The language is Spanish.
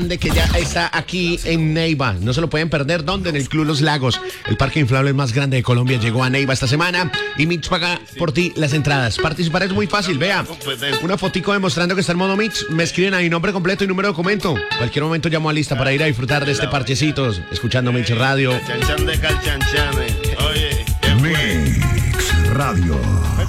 de que ya está aquí en Neiva. No se lo pueden perder. ¿Dónde? En el Club Los Lagos. El parque inflable más grande de Colombia llegó a Neiva esta semana y Mitch paga por ti las entradas. Participar es muy fácil. Vea, una fotico demostrando que está en modo Mitch. Me escriben ahí nombre completo y número de documento. Cualquier momento llamo a lista para ir a disfrutar de este parchecito, escuchando Mitch Radio. Calchanchan de calchanchanes. Oye, Mix Radio.